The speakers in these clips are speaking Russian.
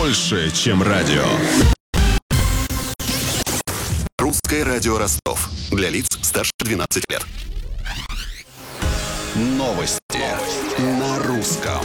больше, чем радио. Русское радио Ростов. Для лиц старше 12 лет. Новости на русском.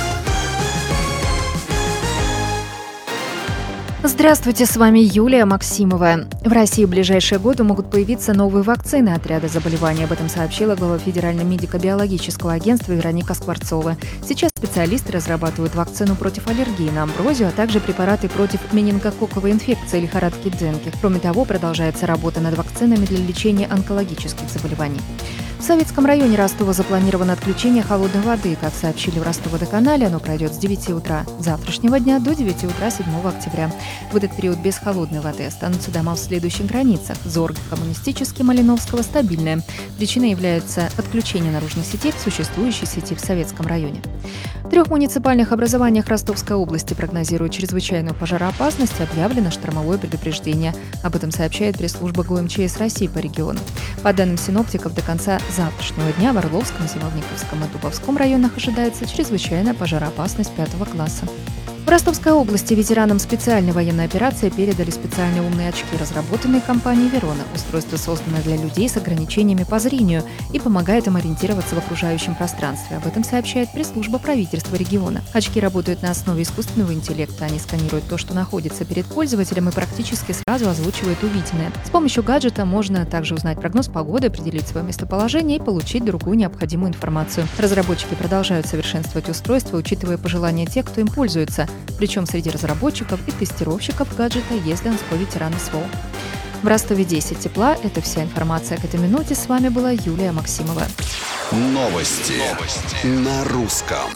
Здравствуйте, с вами Юлия Максимова. В России в ближайшие годы могут появиться новые вакцины от ряда заболеваний. Об этом сообщила глава Федерального медико-биологического агентства Вероника Скворцова. Сейчас специалисты разрабатывают вакцину против аллергии на амброзию, а также препараты против менингококковой инфекции, лихорадки Денки. Кроме того, продолжается работа над вакцинами для лечения онкологических заболеваний. В Советском районе Ростова запланировано отключение холодной воды. Как сообщили в Ростово-Водоканале, оно пройдет с 9 утра завтрашнего дня до 9 утра 7 октября. В этот период без холодной воды останутся дома в следующих границах: Зорг, Коммунистический, Малиновского, Стабильное. Причиной является подключение наружной сети к существующей сети в Советском районе. В 3 муниципальных образованиях Ростовской области прогнозируют чрезвычайную пожароопасность, объявлено штормовое предупреждение. Об этом сообщает пресс-служба ГУМЧС России по региону. По данным синоптиков, до конца завтрашнего дня в Орловском, Зимовниковском и Дубовском районах ожидается чрезвычайная пожароопасность 5 класса. В Ростовской области ветеранам специальной военной операции передали специальные умные очки, разработанные компанией «Верона». Устройство создано для людей с ограничениями по зрению и помогает им ориентироваться в окружающем пространстве. Об этом сообщает пресс-служба правительства региона. Очки работают на основе искусственного интеллекта. Они сканируют то, что находится перед пользователем, и практически сразу озвучивают увиденное. С помощью гаджета можно также узнать прогноз погоды, определить свое местоположение и получить другую необходимую информацию. Разработчики продолжают совершенствовать устройство, учитывая пожелания тех, кто им пользуется. Причем среди разработчиков и тестировщиков гаджета есть донской ветеран СВО. В Ростове 10 тепла. Это вся информация к этой минуте. С вами была Юлия Максимова. Новости на русском.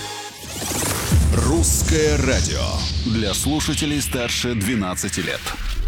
Русское радио. Для слушателей старше 12 лет.